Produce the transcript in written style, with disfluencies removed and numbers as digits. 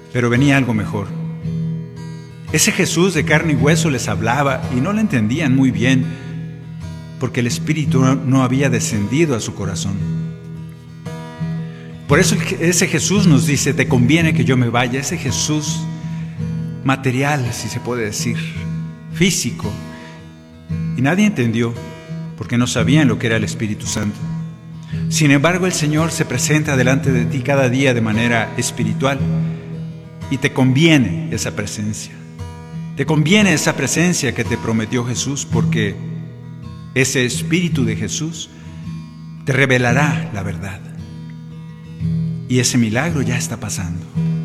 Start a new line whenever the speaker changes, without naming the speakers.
Pero venía algo mejor. Ese Jesús de carne y hueso les hablaba y no lo entendían muy bien, porque el Espíritu no había descendido a su corazón. Por eso ese Jesús nos dice: te conviene que yo me vaya. Ese Jesús material, si se puede decir, físico. Y nadie entendió, porque no sabían lo que era el Espíritu Santo. Sin embargo, el Señor se presenta delante de ti cada día de manera espiritual, y te conviene esa presencia. Te conviene esa presencia que te prometió Jesús, porque ese Espíritu de Jesús te revelará la verdad. Y ese milagro ya está pasando.